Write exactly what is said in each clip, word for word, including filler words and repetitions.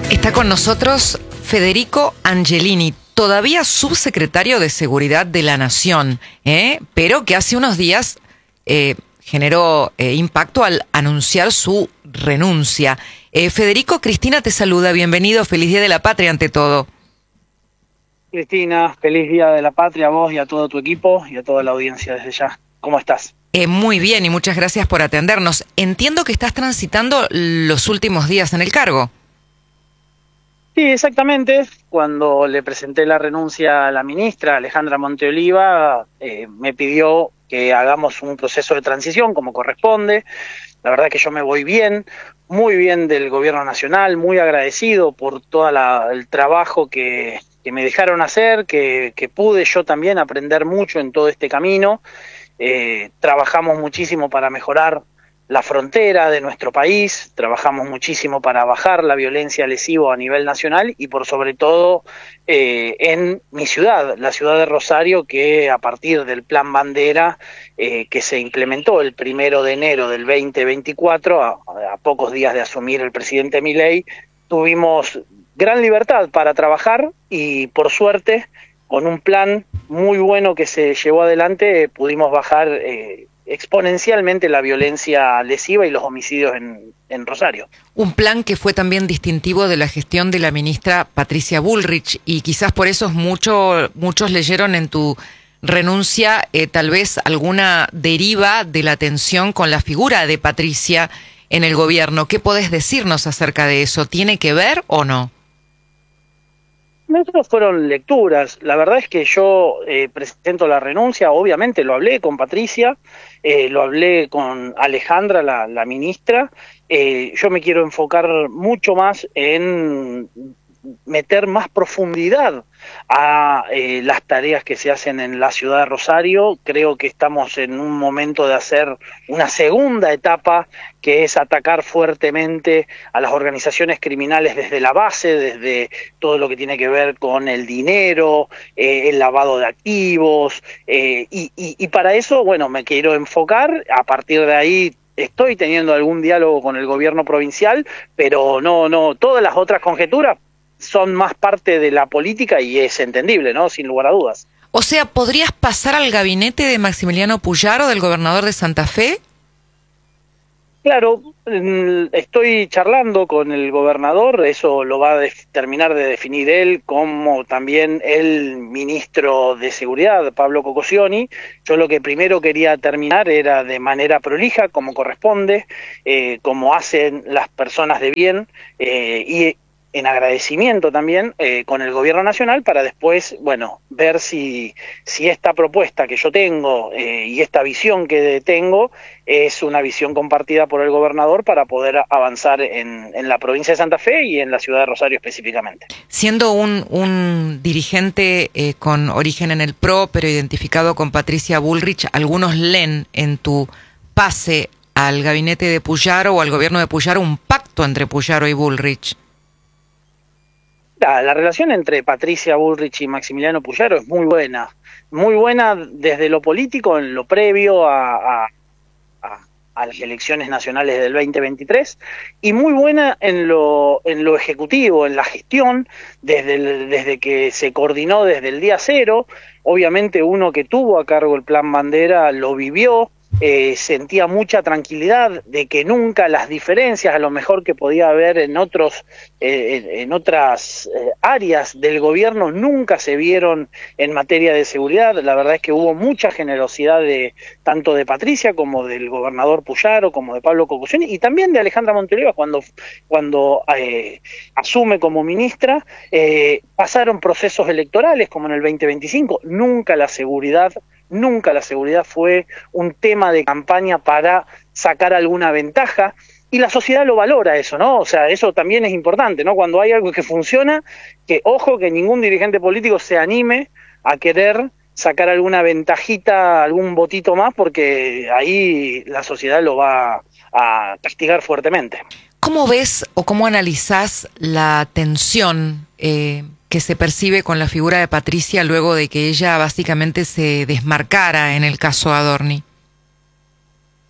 Está con nosotros Federico Angelini, todavía subsecretario de Seguridad de la Nación, ¿eh? pero que hace unos días eh, generó eh, impacto al anunciar su renuncia. Eh, Federico, Cristina te saluda, bienvenido, feliz Día de la Patria ante todo. Cristina, feliz Día de la Patria a vos y a todo tu equipo y a toda la audiencia desde ya. ¿Cómo estás? Eh, muy bien y muchas gracias por atendernos. Entiendo que estás transitando los últimos días en el cargo. Sí, exactamente. Cuando le presenté la renuncia a la ministra Alejandra Monteoliva, eh, me pidió que hagamos un proceso de transición como corresponde. La verdad que yo me voy bien, muy bien del gobierno nacional, muy agradecido por todo el trabajo que, que me dejaron hacer, que, que pude yo también aprender mucho en todo este camino. Eh, trabajamos muchísimo para mejorar la frontera de nuestro país, trabajamos muchísimo para bajar la violencia lesiva a nivel nacional y por sobre todo eh, en mi ciudad, la ciudad de Rosario, que a partir del Plan Bandera eh, que se implementó el primero de enero del veinte veinticuatro, a, a pocos días de asumir el presidente Milei, tuvimos gran libertad para trabajar y por suerte con un plan muy bueno que se llevó adelante pudimos bajar eh, exponencialmente la violencia lesiva y los homicidios en, en Rosario. Un plan que fue también distintivo de la gestión de la ministra Patricia Bullrich y quizás por eso mucho, muchos leyeron en tu renuncia eh, tal vez alguna deriva de la tensión con la figura de Patricia en el gobierno. ¿Qué podés decirnos acerca de eso? ¿Tiene que ver o no? Nosotros fueron lecturas. La verdad es que yo eh, presento la renuncia, obviamente lo hablé con Patricia, eh, lo hablé con Alejandra, la, la ministra. Eh, yo me quiero enfocar mucho más en meter más profundidad a eh, las tareas que se hacen en la ciudad de Rosario. Creo que estamos en un momento de hacer una segunda etapa, que es atacar fuertemente a las organizaciones criminales desde la base, desde todo lo que tiene que ver con el dinero, eh, el lavado de activos, eh, y, y, y para eso, bueno, me quiero enfocar. A partir de ahí estoy teniendo algún diálogo con el gobierno provincial, pero no, no, todas las otras conjeturas son más parte de la política y es entendible, ¿no? Sin lugar a dudas. O sea, ¿podrías pasar al gabinete de Maximiliano Puyaro, del gobernador de Santa Fe? Claro, estoy charlando con el gobernador, eso lo va a terminar de definir él, como también el ministro de Seguridad, Pablo Cocosioni. Yo lo que primero quería terminar era de manera prolija, como corresponde, eh, como hacen las personas de bien, eh, y en agradecimiento también eh, con el gobierno nacional, para después, bueno, ver si, si esta propuesta que yo tengo eh, y esta visión que tengo es una visión compartida por el gobernador para poder avanzar en, en la provincia de Santa Fe y en la ciudad de Rosario específicamente. Siendo un, un dirigente eh, con origen en el P R O, pero identificado con Patricia Bullrich, algunos leen en tu pase al gabinete de Puyaro o al gobierno de Puyaro un pacto entre Puyaro y Bullrich. La, la relación entre Patricia Bullrich y Maximiliano Puyaro es muy buena, muy buena desde lo político, en lo previo a, a, a, a las elecciones nacionales del veinte veintitrés, y muy buena en lo, en lo ejecutivo, en la gestión, desde, el, desde que se coordinó desde el día cero. Obviamente uno que tuvo a cargo el Plan Bandera lo vivió. Eh, sentía mucha tranquilidad de que nunca las diferencias a lo mejor que podía haber en otros eh, en, en otras eh, áreas del gobierno nunca se vieron en materia de seguridad. La verdad es que hubo mucha generosidad de tanto de Patricia como del gobernador Puyaro, como de Pablo Cocosioni y también de Alejandra Monteoliva cuando cuando eh, asume como ministra. Eh, pasaron procesos electorales como en el veinte veinticinco, nunca la seguridad Nunca la seguridad fue un tema de campaña para sacar alguna ventaja, y la sociedad lo valora eso, ¿no? O sea, eso también es importante, ¿no? Cuando hay algo que funciona, que ojo, que ningún dirigente político se anime a querer sacar alguna ventajita, algún votito más, porque ahí la sociedad lo va a castigar fuertemente. ¿Cómo ves o cómo analizás la tensión eh, que se percibe con la figura de Patricia luego de que ella básicamente se desmarcara en el caso Adorni?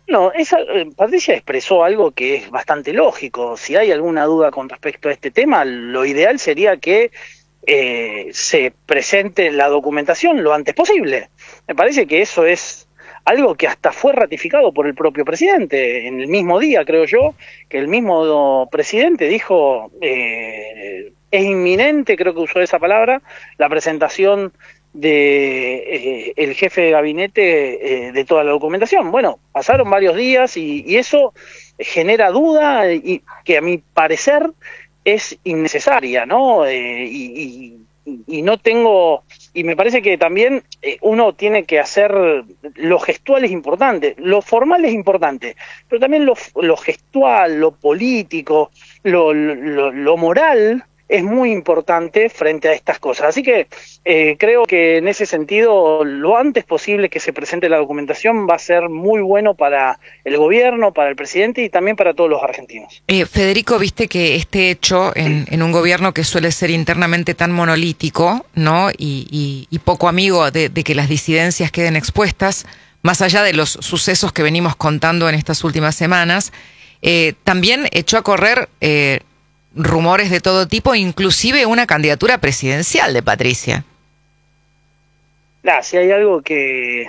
No, esa, eh, Patricia expresó algo que es bastante lógico. Si hay alguna duda con respecto a este tema, lo ideal sería que eh, se presente la documentación lo antes posible. Me parece que eso es algo que hasta fue ratificado por el propio presidente, en el mismo día, creo yo, que el mismo presidente dijo, eh, es inminente, creo que usó esa palabra, la presentación de eh, el jefe de gabinete eh, de toda la documentación. Bueno, pasaron varios días y, y eso genera duda y que a mi parecer es innecesaria, ¿no? Eh, y, y, y no tengo, y me parece que también eh, uno tiene que hacer, lo gestual es importante, lo formal es importante, pero también lo, lo gestual, lo político, lo, lo, lo moral es muy importante frente a estas cosas. Así que eh, creo que en ese sentido, lo antes posible que se presente la documentación va a ser muy bueno para el gobierno, para el presidente y también para todos los argentinos. Eh, Federico, viste que este hecho en, en un gobierno que suele ser internamente tan monolítico, ¿no? Y, y, y poco amigo de, de que las disidencias queden expuestas, más allá de los sucesos que venimos contando en estas últimas semanas, eh, también echó a correr eh, rumores de todo tipo, inclusive una candidatura presidencial de Patricia. Nah, si hay algo que,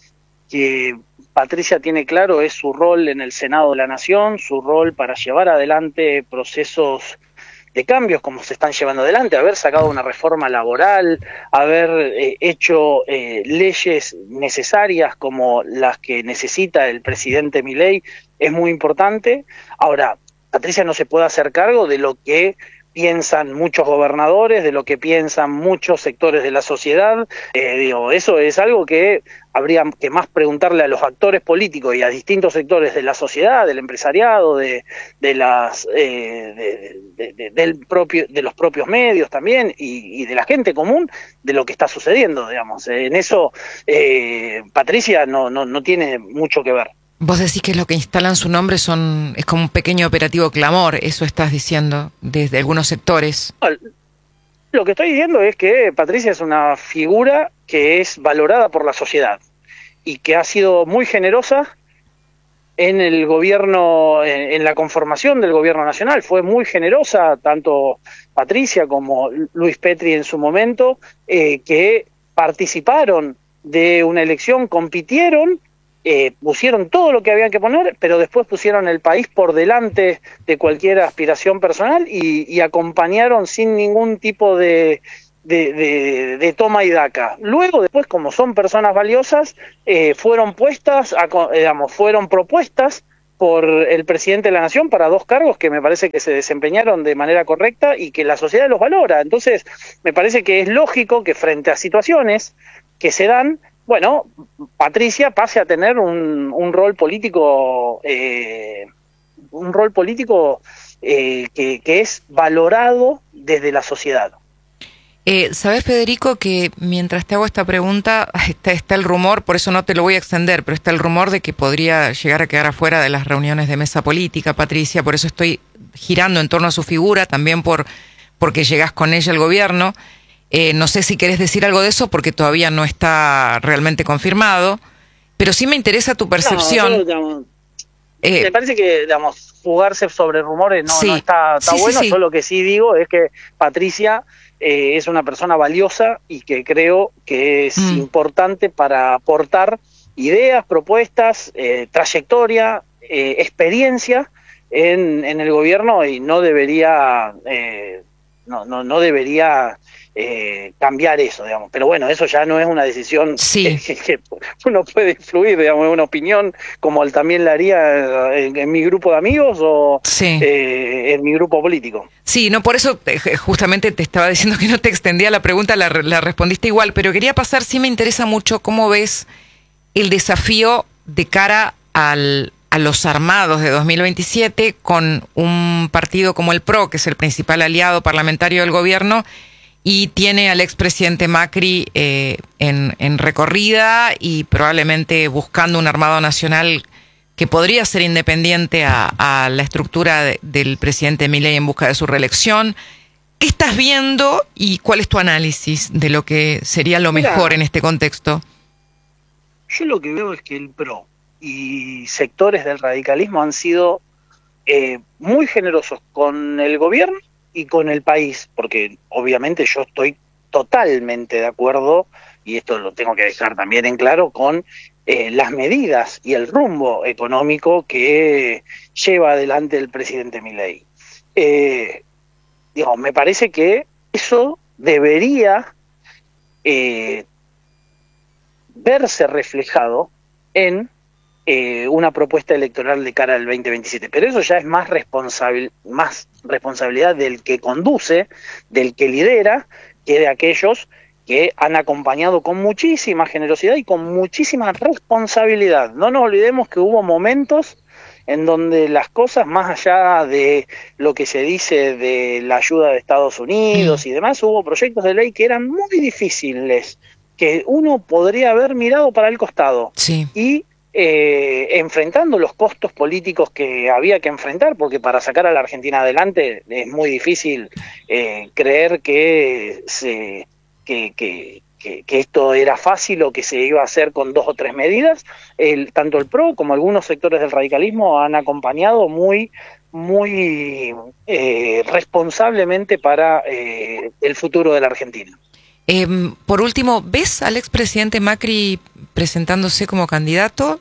que Patricia tiene claro es su rol en el Senado de la Nación, su rol para llevar adelante procesos de cambios como se están llevando adelante, haber sacado una reforma laboral, haber eh, hecho eh, leyes necesarias como las que necesita el presidente Milei, es muy importante. Ahora, Patricia no se puede hacer cargo de lo que piensan muchos gobernadores, de lo que piensan muchos sectores de la sociedad. Eh, digo, eso es algo que habría que más preguntarle a los actores políticos y a distintos sectores de la sociedad, del empresariado, de, de las eh, de, de, de, del propio, de los propios medios también y, y de la gente común, de lo que está sucediendo, digamos. En eso eh, Patricia no, no, no tiene mucho que ver. Vos decís que lo que instalan su nombre son es como un pequeño operativo clamor, eso estás diciendo, desde algunos sectores. Lo que estoy diciendo es que Patricia es una figura que es valorada por la sociedad y que ha sido muy generosa en el gobierno, en, en la conformación del gobierno nacional. Fue muy generosa, tanto Patricia como Luis Petri en su momento, eh, que participaron de una elección, compitieron, Eh, pusieron todo lo que habían que poner, pero después pusieron el país por delante de cualquier aspiración personal y, y acompañaron sin ningún tipo de, de, de, de toma y daca. Luego, después, como son personas valiosas, eh, fueron puestas, a, digamos, fueron propuestas por el presidente de la Nación para dos cargos que me parece que se desempeñaron de manera correcta y que la sociedad los valora. Entonces, me parece que es lógico que frente a situaciones que se dan, bueno, Patricia pase a tener un, un rol político, eh, un rol político eh, que, que es valorado desde la sociedad. Eh, ¿Sabés, Federico, que mientras te hago esta pregunta está, está el rumor, por eso no te lo voy a extender, pero está el rumor de que podría llegar a quedar afuera de las reuniones de mesa política, Patricia, por eso estoy girando en torno a su figura, también por porque llegás con ella al gobierno. Eh, no sé si querés decir algo de eso porque todavía no está realmente confirmado, pero sí me interesa tu percepción. No, yo, digamos, eh, me parece que, digamos, jugarse sobre rumores no, sí, no está, está sí, bueno. Sí, sí. Yo lo que sí digo es que Patricia eh, es una persona valiosa y que creo que es mm. importante para aportar ideas, propuestas, eh, trayectoria, eh, experiencia en, en el gobierno y no debería, eh, no, no, no debería Eh, cambiar eso, digamos, pero bueno, eso ya no es una decisión sí. que, que uno puede influir, digamos, es una opinión como él también la haría en, en mi grupo de amigos o sí. eh, en mi grupo político. Sí, no, por eso justamente te estaba diciendo que no te extendía la pregunta, la, la respondiste igual, pero quería pasar, sí me interesa mucho cómo ves el desafío de cara al, a los armados de dos mil veintisiete con un partido como el P R O, que es el principal aliado parlamentario del gobierno, y tiene al expresidente Macri eh, en, en recorrida y probablemente buscando un armado nacional que podría ser independiente a, a la estructura de, del presidente Milei en busca de su reelección. ¿Qué estás viendo y cuál es tu análisis de lo que sería lo mejor Mira, en este contexto? Yo lo que veo es que el P R O y sectores del radicalismo han sido eh, muy generosos con el gobierno y con el país, porque obviamente yo estoy totalmente de acuerdo, y esto lo tengo que dejar también en claro, con eh, las medidas y el rumbo económico que lleva adelante el presidente Milei. Eh, digo, me parece que eso debería eh, verse reflejado en eh, una propuesta electoral de cara al veinte veintisiete, pero eso ya es más responsable, más responsabilidad del que conduce, del que lidera, que de aquellos que han acompañado con muchísima generosidad y con muchísima responsabilidad. No nos olvidemos que hubo momentos en donde las cosas, más allá de lo que se dice de la ayuda de Estados Unidos y demás, hubo proyectos de ley que eran muy difíciles, que uno podría haber mirado para el costado. Sí. Y eh, enfrentando los costos políticos que había que enfrentar, porque para sacar a la Argentina adelante es muy difícil eh, creer que se... Que, que, que, que esto era fácil o que se iba a hacer con dos o tres medidas. El, tanto el P R O como algunos sectores del radicalismo han acompañado muy, muy eh, responsablemente para eh, el futuro de la Argentina. Eh, por último, ¿ves al expresidente Macri presentándose como candidato?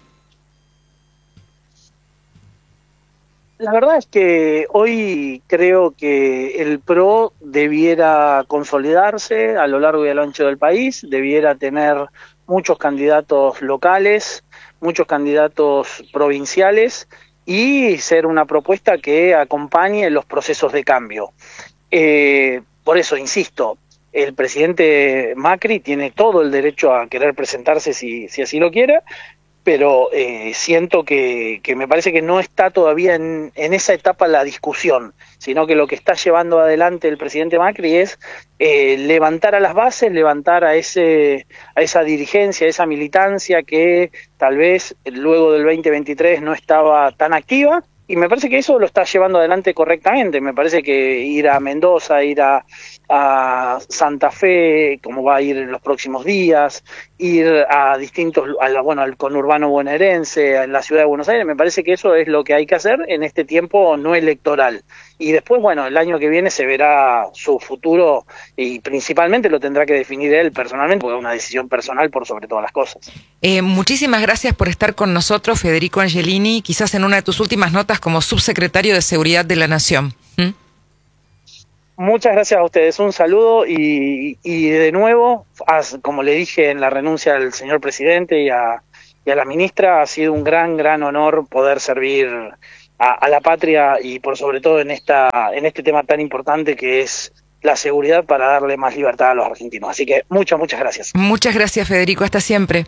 La verdad es que hoy creo que el P R O debiera consolidarse a lo largo y a lo ancho del país, debiera tener muchos candidatos locales, muchos candidatos provinciales y ser una propuesta que acompañe los procesos de cambio. Eh, por eso, insisto, el presidente Macri tiene todo el derecho a querer presentarse si, si así lo quiere, pero eh, siento que, que me parece que no está todavía en, en esa etapa la discusión, sino que lo que está llevando adelante el presidente Macri es eh, levantar a las bases, levantar a ese a esa dirigencia, a esa militancia que tal vez luego del veinte veintitrés no estaba tan activa, y me parece que eso lo está llevando adelante correctamente. Me parece que ir a Mendoza, ir a, a Santa Fe, como va a ir en los próximos días, ir a distintos, a la, bueno, al conurbano bonaerense, en la ciudad de Buenos Aires, me parece que eso es lo que hay que hacer en este tiempo no electoral. Y después, bueno, el año que viene se verá su futuro y principalmente lo tendrá que definir él personalmente, porque es una decisión personal por sobre todas las cosas. Eh, muchísimas gracias por estar con nosotros, Federico Angelini, quizás en una de tus últimas notas como subsecretario de Seguridad de la Nación. ¿Mm? Muchas gracias a ustedes, un saludo y, y de nuevo, como le dije en la renuncia al señor presidente y a, y a la ministra, ha sido un gran, gran honor poder servir a, a la patria y por sobre todo en esta en este tema tan importante que es la seguridad para darle más libertad a los argentinos. Así que muchas, muchas gracias. Muchas gracias, Federico, hasta siempre.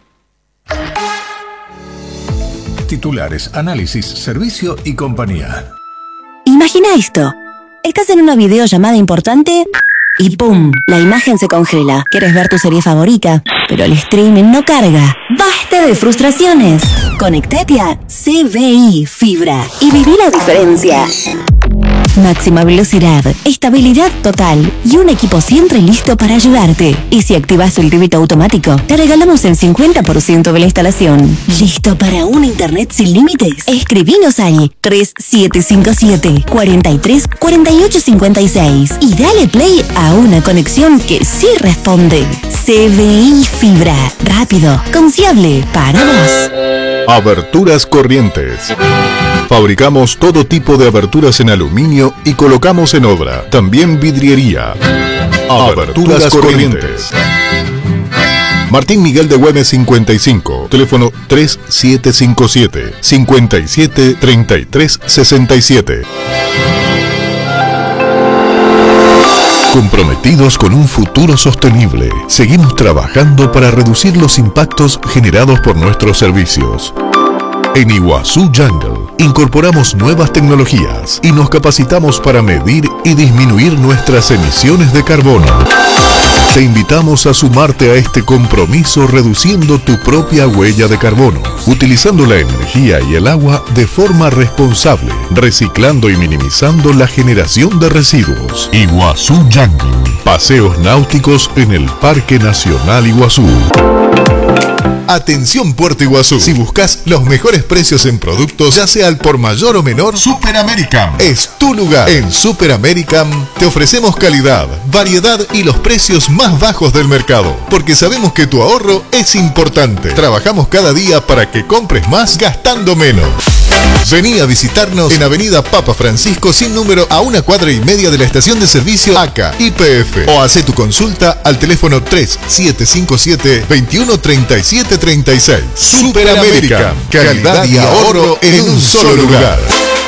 Titulares, análisis, servicio y compañía. Imagina esto. Estás en una videollamada importante y ¡pum! La imagen se congela. Quieres ver tu serie favorita, pero el streaming no carga. ¡Basta de frustraciones! Conectate a C V I Fibra y viví la diferencia. Máxima velocidad, estabilidad total y un equipo siempre listo para ayudarte. Y si activas el débito automático, te regalamos el cincuenta por ciento de la instalación. ¿Listo para un internet sin límites? Escribinos al tres siete cinco siete, cuatro tres, cuatro ocho cinco seis y dale play a una conexión que sí responde. C V I Fibra, rápido, confiable, para vos. Aberturas Corrientes. Fabricamos todo tipo de aberturas en aluminio y colocamos en obra. También vidriería. Aberturas Corrientes. Martín Miguel de Güemes cincuenta y cinco. Teléfono tres siete cinco siete, cinco siete tres tres seis siete. Comprometidos con un futuro sostenible, seguimos trabajando para reducir los impactos generados por nuestros servicios. En Iguazú Jungle incorporamos nuevas tecnologías y nos capacitamos para medir y disminuir nuestras emisiones de carbono. Te invitamos a sumarte a este compromiso reduciendo tu propia huella de carbono, utilizando la energía y el agua de forma responsable, reciclando y minimizando la generación de residuos. Iguazú Jungle, paseos náuticos en el Parque Nacional Iguazú. Atención Puerto Iguazú. Si buscas los mejores precios en productos, ya sea al por mayor o menor, Super American es tu lugar. En Super American te ofrecemos calidad, variedad y los precios más bajos del mercado, porque sabemos que tu ahorro es importante. Trabajamos cada día para que compres más gastando menos. Vení a visitarnos en Avenida Papa Francisco sin número, a una cuadra y media de la estación de servicio A C A Y P F, o hace tu consulta al teléfono tres siete cinco siete, veintiuno treinta y siete treinta y seis. Super American, calidad y ahorro en un solo lugar.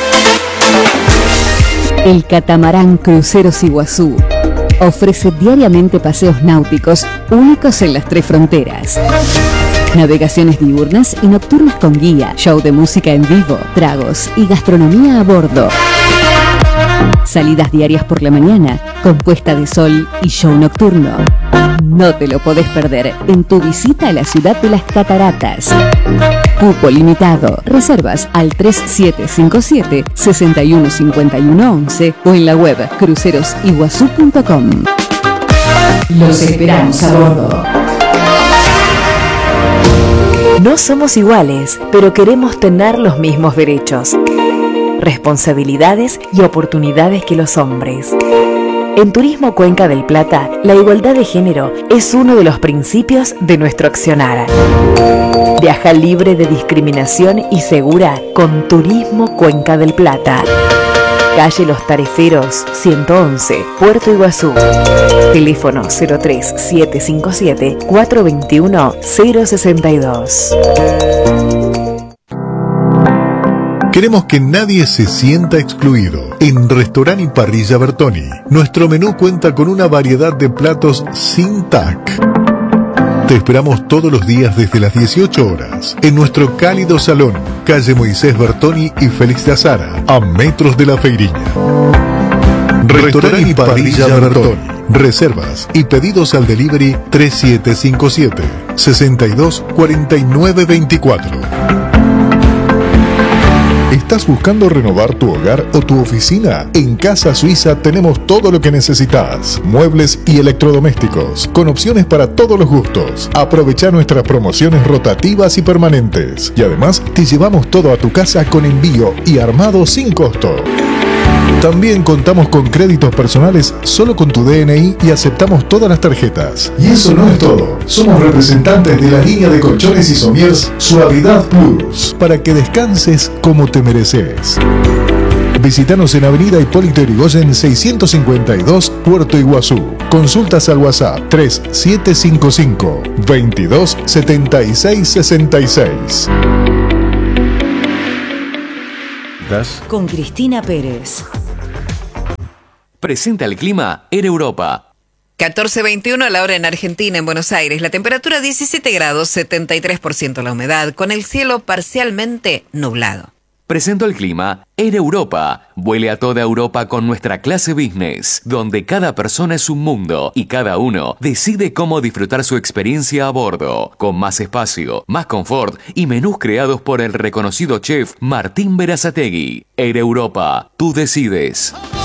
El catamarán Cruceros Iguazú ofrece diariamente paseos náuticos únicos en las tres fronteras. Navegaciones diurnas y nocturnas con guía, show de música en vivo, tragos y gastronomía a bordo. Salidas diarias por la mañana, con puesta de sol y show nocturno. No te lo podés perder en tu visita a la ciudad de las Cataratas. Cupo limitado. Reservas al tres siete cinco siete, seis uno cinco uno once o en la web cruceros iguazú punto com. Los esperamos a bordo. No somos iguales, pero queremos tener los mismos derechos, responsabilidades y oportunidades que los hombres. En Turismo Cuenca del Plata, la igualdad de género es uno de los principios de nuestro accionar. Viaja libre de discriminación y segura con Turismo Cuenca del Plata. Calle Los Tareferos, ciento once, Puerto Iguazú. Teléfono cero tres siete cinco siete, cuatro dos uno, cero seis dos. Queremos que nadie se sienta excluido. En Restaurant y Parrilla Bertoni, nuestro menú cuenta con una variedad de platos sin T A C. Te esperamos todos los días desde las dieciocho horas en nuestro cálido salón, calle Moisés Bertoni y Félix de Azara, a metros de la Feiriña. Restaurant y Parrilla Bertoni. Reservas y pedidos al delivery tres siete cinco siete, seis dos cuatro nueve dos cuatro. ¿Estás buscando renovar tu hogar o tu oficina? En Casa Suiza tenemos todo lo que necesitas. Muebles y electrodomésticos, con opciones para todos los gustos. Aprovecha nuestras promociones rotativas y permanentes. Y además, te llevamos todo a tu casa con envío y armado sin costo. También contamos con créditos personales solo con tu D N I y aceptamos todas las tarjetas. Y eso no es todo. Somos representantes de la línea de colchones y somiers Suavidad Plus, para que descanses como te mereces. Visítanos en Avenida Hipólito Yrigoyen seiscientos cincuenta y dos, Puerto Iguazú. Consultas al WhatsApp tres siete cinco cinco, veintidós setenta y seis sesenta y seis. Con Cristina Pérez. Presenta el clima Air Europa. catorce veintiuno la hora en Argentina, en Buenos Aires. La temperatura diecisiete grados, setenta y tres por ciento la humedad, con el cielo parcialmente nublado. Presento el clima Air Europa. Vuele a toda Europa con nuestra clase business, donde cada persona es un mundo y cada uno decide cómo disfrutar su experiencia a bordo, con más espacio, más confort y menús creados por el reconocido chef Martín Berazategui. Air Europa, tú decides.